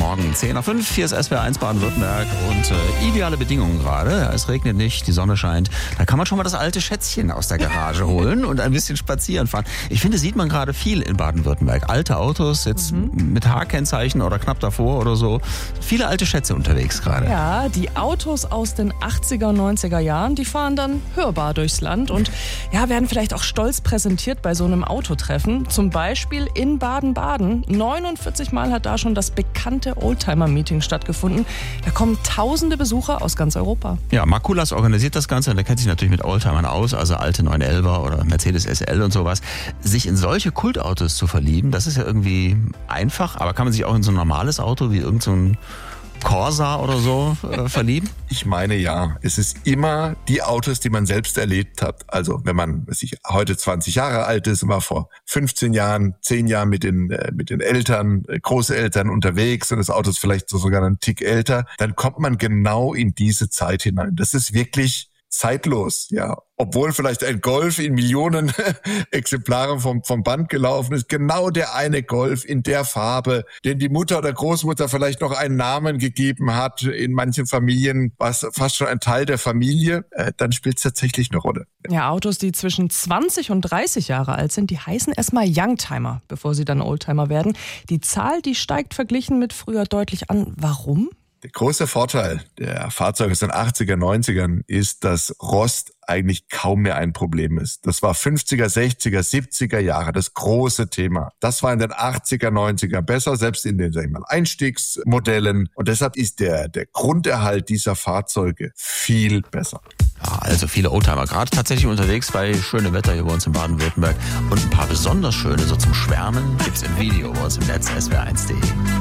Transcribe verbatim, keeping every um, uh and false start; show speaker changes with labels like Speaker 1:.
Speaker 1: Morgen. zehn nach fünf, hier ist S W R eins Baden-Württemberg und äh, ideale Bedingungen gerade. Es regnet nicht, die Sonne scheint. Da kann man schon mal das alte Schätzchen aus der Garage holen und ein bisschen spazieren fahren. Ich finde, sieht man gerade viel in Baden-Württemberg. Alte Autos, jetzt mhm. mit H-Kennzeichen oder knapp davor oder so. Viele alte Schätze unterwegs gerade.
Speaker 2: Ja, die Autos aus den achtziger und neunziger Jahren, die fahren dann hörbar durchs Land und ja, werden vielleicht auch stolz präsentiert bei so einem Autotreffen. Zum Beispiel in Baden-Baden. neunundvierzig Mal hat da schon das bekannte Oldtimer-Meeting stattgefunden. Da kommen tausende Besucher aus ganz Europa.
Speaker 1: Ja, Makulas organisiert das Ganze und der kennt sich natürlich mit Oldtimern aus, also alte neun elfer oder Mercedes S L und sowas. Sich in solche Kultautos zu verlieben, das ist ja irgendwie einfach, aber kann man sich auch in so ein normales Auto wie irgend so ein Corsa oder so äh, verlieben?
Speaker 3: Ich meine ja. Es ist immer die Autos, die man selbst erlebt hat. Also wenn man sich heute zwanzig Jahre alt ist und war vor fünfzehn Jahren, zehn Jahren mit den äh, mit den Eltern, äh, Großeltern unterwegs und das Auto ist vielleicht so sogar einen Tick älter, dann kommt man genau in diese Zeit hinein. Das ist wirklich zeitlos, ja. Obwohl vielleicht ein Golf in Millionen Exemplaren vom, vom Band gelaufen ist, genau der eine Golf in der Farbe, den die Mutter oder Großmutter vielleicht noch einen Namen gegeben hat, in manchen Familien war es fast schon ein Teil der Familie, äh, dann spielt es tatsächlich eine Rolle.
Speaker 2: Ja, Autos, die zwischen zwanzig und dreißig Jahre alt sind, die heißen erstmal Youngtimer, bevor sie dann Oldtimer werden. Die Zahl, die steigt verglichen mit früher deutlich an. Warum?
Speaker 3: Der große Vorteil der Fahrzeuge aus den achtziger, neunzigern ist, dass Rost eigentlich kaum mehr ein Problem ist. Das war fünfziger, sechziger, siebziger Jahre das große Thema. Das war in den achtziger, neunziger besser, selbst in den, sag ich mal, Einstiegsmodellen. Und deshalb ist der, der Grunderhalt dieser Fahrzeuge viel besser.
Speaker 1: Ja, also viele Oldtimer, gerade tatsächlich unterwegs bei schönem Wetter hier bei uns in Baden-Württemberg. Und ein paar besonders schöne, so zum Schwärmen, gibt's im Video bei uns im Netz S W R eins punkt de.